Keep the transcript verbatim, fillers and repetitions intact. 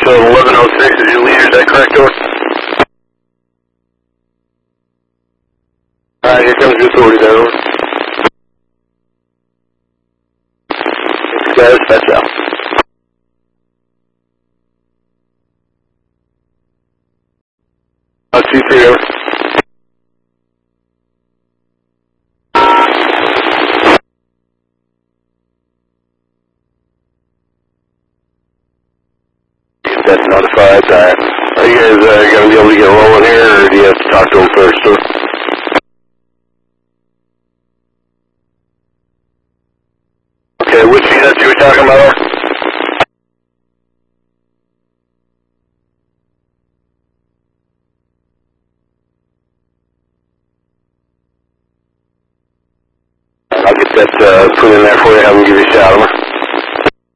show eleven oh six is your leader, is that correct, over? Alright, here comes your authority there, over. Guys, that's out. Uh, C three, over. That's notified. Alright. Are you guys uh, going to be able to get rolling here, or do you have to talk to them first, or? Okay, which unit you were talking about, or? I'll get that uh, put in there for you, have them give you a shout, over.